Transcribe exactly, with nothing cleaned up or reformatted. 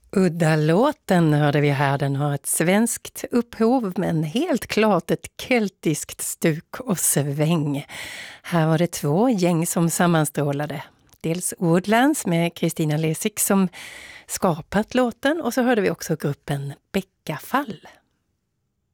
Udda-låten hörde vi här, den har ett svenskt upphov men helt klart ett keltiskt stuk och sväng. Här var det två gäng som sammanstrålade. Dels Woodlands med Kristina Lesik som skapat låten och så hörde vi också gruppen Bäckafall.